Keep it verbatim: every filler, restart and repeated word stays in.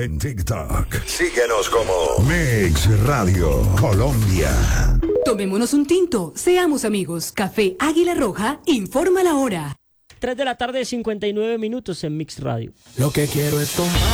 En TikTok. Síguenos como Mix Radio Colombia. Tomémonos un tinto, seamos amigos. Café Águila Roja, informa la hora. tres de la tarde, cincuenta y nueve minutos en Mix Radio. Lo que quiero es tomar.